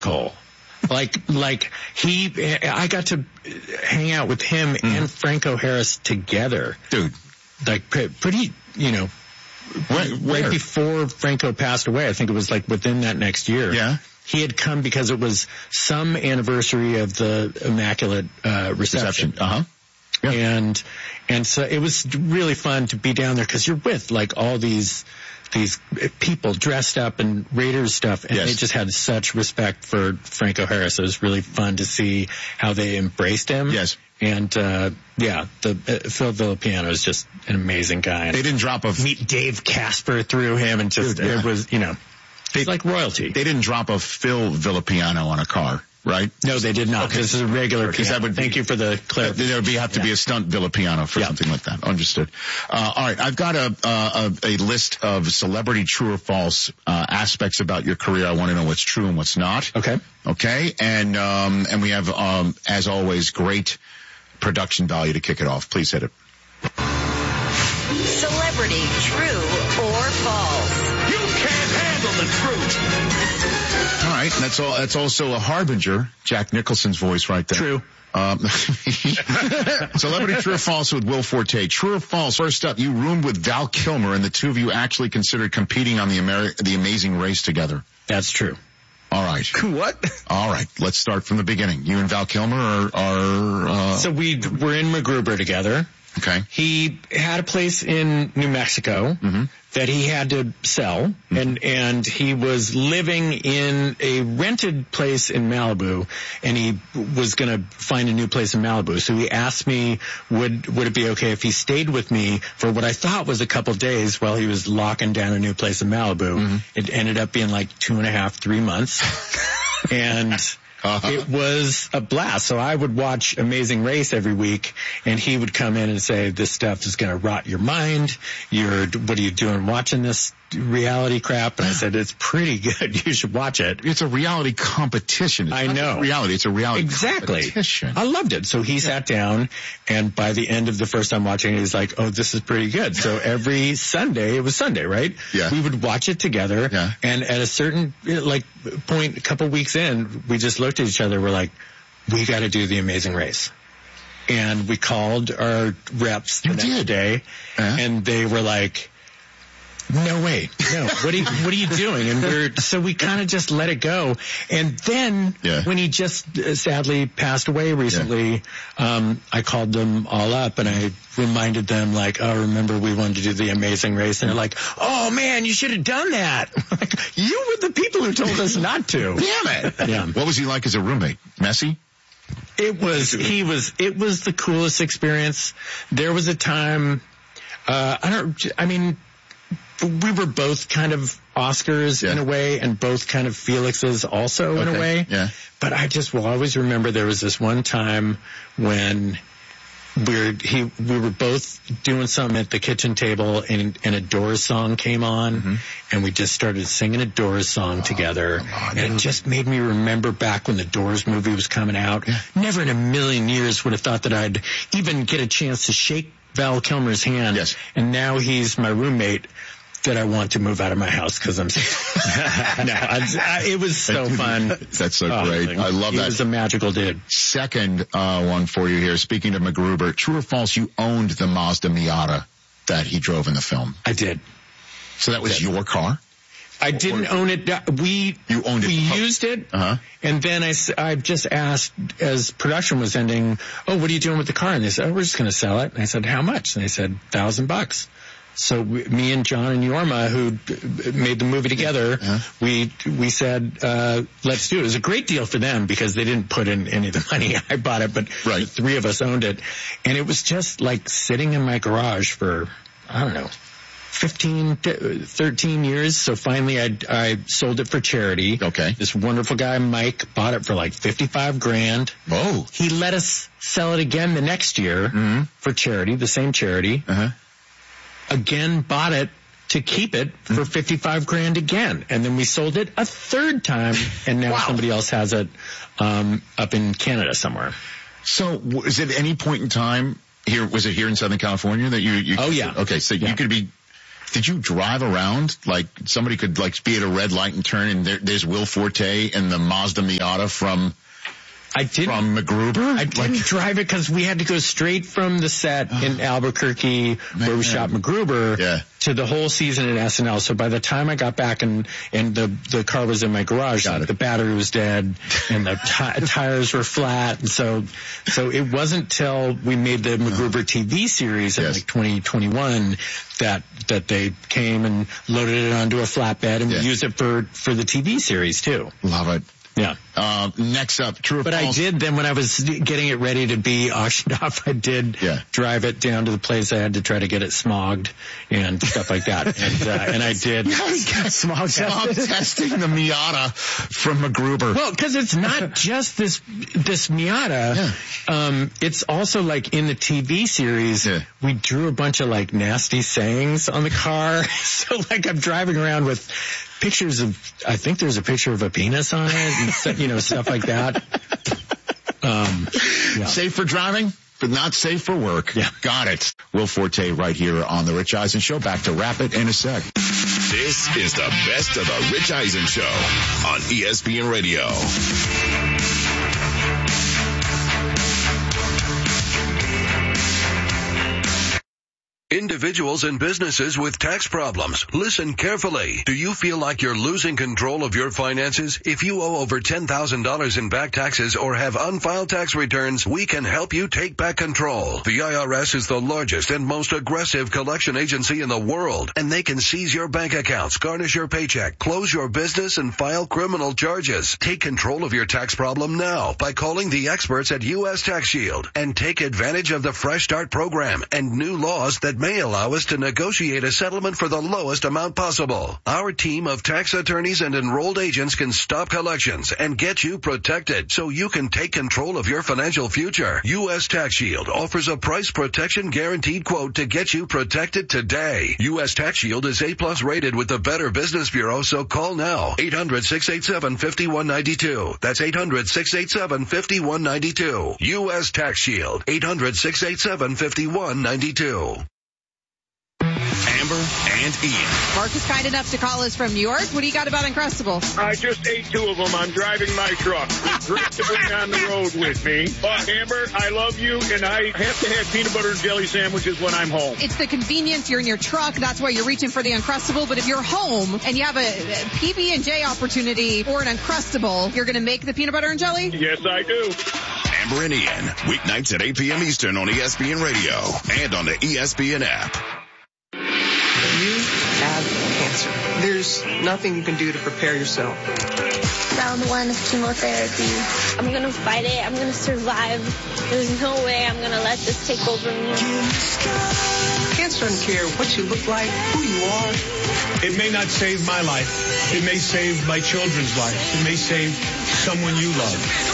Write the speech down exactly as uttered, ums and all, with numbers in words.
magical. Like, like he, I got to hang out with him mm. and Franco Harris together. Dude. Like, pretty, you know, Where? right before Franco passed away. I think it was like within that next year. Yeah. He had come because it was some anniversary of the Immaculate, uh, reception. reception. Uh-huh. Yeah. And, and so it was really fun to be down there because you're with like all these, these people dressed up in Raiders stuff, and yes. they just had such respect for Franco Harris. It was really fun to see how they embraced him. Yes. And, uh, yeah, the, uh, Phil Villapiano is just an amazing guy. They didn't drop a... Meet Dave Casper through him, and just, Dude, yeah. it was, you know, they, it's like royalty. They didn't drop a Phil Villapiano on a car. Right? No, they did not. Okay. This is a regular piano. That would Thank be, you for the clarification. There would be, have to yeah. be a stunt Villapiano for yeah. something like that. Understood. Uh, all right. I've got a, uh, a, a list of celebrity true or false, uh, aspects about your career. I want to know what's true and what's not. Okay. Okay. And, um, and we have, um, as always, great production value to kick it off. Please hit it. Celebrity true or false? You can't handle the truth. All right, and that's all. That's also a harbinger. Jack Nicholson's voice, right there. True. Um, celebrity true or false with Will Forte. True or false? First up, you roomed with Val Kilmer, and the two of you actually considered competing on the Ameri- the Amazing Race together. That's true. All right. What? All right. Let's start from the beginning. You and Val Kilmer are. are uh... So we were in MacGruber together. Okay. He had a place in New Mexico mm-hmm. that he had to sell, mm-hmm. and and he was living in a rented place in Malibu, and he was going to find a new place in Malibu. So he asked me, would would it be okay if he stayed with me for what I thought was a couple days while he was locking down a new place in Malibu. Mm-hmm. It ended up being like two and a half, three months, and. Uh-huh. It was a blast. So I would watch Amazing Race every week, and he would come in and say, this stuff is going to rot your mind. You're, what are you doing watching this reality crap? And I said, it's pretty good. You should watch it. It's a reality competition. It's I not know. reality. It's a reality exactly. competition. I loved it. So he yeah. sat down, and by the end of the first time watching it, he's like, oh, this is pretty good. So every Sunday, it was Sunday, right? Yeah. We would watch it together. Yeah. And at a certain, like, point, a couple weeks in, we just looked at each other. We're like, we got to do the Amazing Race. And we called our reps the you next did. day, uh-huh. and they were like, no way, no, what are you, what are you doing? And we're, so we kind of just let it go. And then yeah. when he just uh, sadly passed away recently, yeah. um, I called them all up and I reminded them like, oh, remember we wanted to do the Amazing Race? And they're like, oh man, you should have done that. Like, you were the people who told us not to. Damn it. Yeah. What was he like as a roommate? Messy? It was, he was, it was the coolest experience. There was a time, uh, I don't, I mean, we were both kind of Oscars yeah. in a way, and both kind of Felixes also okay. in a way. Yeah. But I just will always remember there was this one time when we were, he, we were both doing something at the kitchen table, and, and a Doors song came on, mm-hmm. and we just started singing a Doors song oh, together. on, and it just made me remember back when the Doors movie was coming out. Yeah. Never in a million years would have thought that I'd even get a chance to shake Val Kilmer's hand. Yes. And now he's my roommate that I want to move out of my house because I'm no, I, I, it was so fun. That's so oh, great. I love he that. He was a magical dude. Second uh, one for you here. Speaking of MacGruber, true or false, you owned the Mazda Miata that he drove in the film? I did. So that was did. your car? I didn't or, own it. We you owned it. We used it, uh-huh. and then I, I just asked as production was ending, oh, what are you doing with the car? And they said, oh, we're just going to sell it. And I said, how much? And they said, thousand bucks. So we, me and John and Yorma, who made the movie together, yeah. we we said, uh, let's do it. It was a great deal for them because they didn't put in any of the money. I bought it, but right. the three of us owned it. And it was just like sitting in my garage for, I don't know, fifteen, thirteen years. So finally I, I sold it for charity. Okay. This wonderful guy, Mike, bought it for like fifty-five grand. Whoa. He let us sell it again the next year mm-hmm. for charity, the same charity. Uh-huh. Again, bought it to keep it for fifty-five grand again. And then we sold it a third time, and now wow. somebody else has it um up in Canada somewhere. So was it any point in time here, was it here in Southern California that you, you oh yeah. Okay, so yeah. you could be did you drive around? Like somebody could like be at a red light and turn and there, there's Will Forte and the Mazda Miata from, I didn't, from MacGruber? I didn't like, drive it because we had to go straight from the set in Albuquerque where we shot MacGruber yeah. to the whole season in S N L. So by the time I got back and, and the, the car was in my garage, like, the battery was dead and the t- tires were flat. And so, so it wasn't till we made the MacGruber T V series in yes. like twenty twenty-one that, that they came and loaded it onto a flatbed and yeah. we used it for, for the T V series too. Love it. Yeah. Uh, next up, true or but false? I did then when I was getting it ready to be auctioned off, I did yeah. drive it down to the place. I had to try to get it smogged and stuff like that. And, uh, and I did. smog, smog testing the Miata from MacGruber. Well, cause it's not just this, this Miata. Yeah. Um, it's also like in the T V series, yeah. we drew a bunch of like nasty sayings on the car. So like I'm driving around with pictures of, I think there's a picture of a penis on it and stuff, you know, stuff like that. Um, yeah. Safe for driving, but not safe for work. Yeah. Got it. Will Forte right here on The Rich Eisen Show. Back to wrap it in a sec. This is the best of The Rich Eisen Show on E S P N Radio. Individuals and businesses with tax problems, listen carefully. Do you feel like you're losing control of your finances? If you owe over ten thousand dollars in back taxes or have unfiled tax returns, we can help you take back control. The I R S is the largest and most aggressive collection agency in the world, and they can seize your bank accounts, garnish your paycheck, close your business, and file criminal charges. Take control of your tax problem now by calling the experts at U S Tax Shield and take advantage of the Fresh Start program and new laws that may allow us to negotiate a settlement for the lowest amount possible. Our team of tax attorneys and enrolled agents can stop collections and get you protected so you can take control of your financial future. U S Tax Shield offers a price protection guaranteed quote to get you protected today. U S Tax Shield is A plus rated with the Better Business Bureau, so call now. eight hundred, six eight seven, five one nine two. That's eight hundred, six eight seven, five one nine two. U S Tax Shield. eight hundred, six eight seven, five one nine two. Amber and Ian. Mark is kind enough to call us from New York. What do you got about Uncrustables? I just ate two of them. I'm driving my truck. It's great to bring on the road with me. But, Amber, I love you, and I have to have peanut butter and jelly sandwiches when I'm home. It's the convenience. You're in your truck. That's why you're reaching for the Uncrustable. But if you're home and you have a P B and J opportunity or an Uncrustable, you're going to make the peanut butter and jelly? Yes, I do. Amber and Ian, weeknights at eight p.m. Eastern on E S P N Radio and on the E S P N app. You have cancer. There's nothing you can do to prepare yourself. Round one of chemotherapy. I'm going to fight it. I'm going to survive. There's no way I'm going to let this take over me. Cancer doesn't care what you look like, who you are. It may not save my life. It may save my children's lives. It may save someone you love.